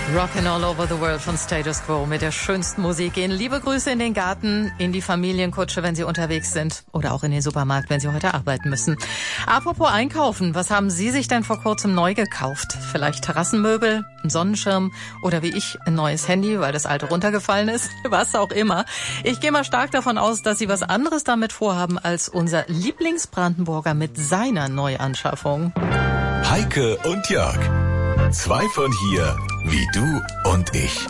Rockin' all over the world von Status Quo mit der schönsten Musik. Gehen liebe Grüße in den Garten, in die Familienkutsche, wenn Sie unterwegs sind oder auch in den Supermarkt, wenn Sie heute arbeiten müssen. Apropos Einkaufen, was haben Sie sich denn vor kurzem neu gekauft? Vielleicht Terrassenmöbel, einen Sonnenschirm oder wie ich ein neues Handy, weil das alte runtergefallen ist? Was auch immer. Ich gehe mal stark davon aus, dass Sie was anderes damit vorhaben als unser Lieblingsbrandenburger mit seiner Neuanschaffung. Heike und Jörg. Zwei von hier, wie du und ich.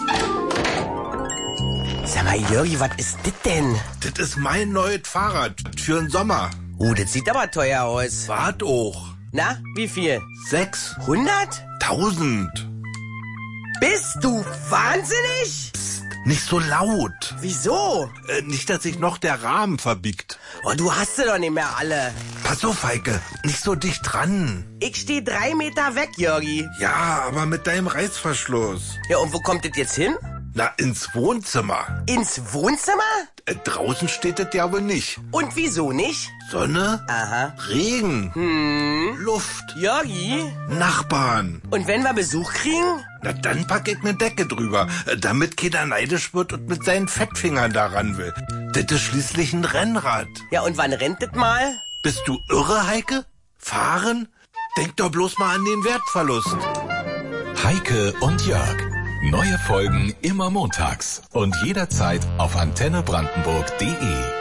Sag mal, Jörgi, was ist das denn? Das ist mein neues Fahrrad für den Sommer. Das sieht aber teuer aus. Wart auch. Na, wie viel? 600.000. 100? Bist du wahnsinnig? Psst, nicht so laut. Wieso? Nicht, dass sich noch der Rahmen verbiegt. Oh, du hast sie doch nicht mehr alle. Pass auf, Heike, nicht so dicht dran. Ich stehe 3 Meter weg, Jörgi. Ja, aber mit deinem Reißverschluss. Ja, und wo kommt das jetzt hin? Na, ins Wohnzimmer. Ins Wohnzimmer? Draußen steht das ja wohl nicht. Und wieso nicht? Sonne, Aha. Regen, Luft, Jörgi? Nachbarn. Und wenn wir Besuch kriegen? Na, dann pack ich eine Decke drüber, damit keiner neidisch wird und mit seinen Fettfingern daran will. Das ist schließlich ein Rennrad. Ja, und wann rennt das mal? Bist du irre, Heike? Fahren? Denk doch bloß mal an den Wertverlust. Heike und Jörg. Neue Folgen immer montags und jederzeit auf antennebrandenburg.de.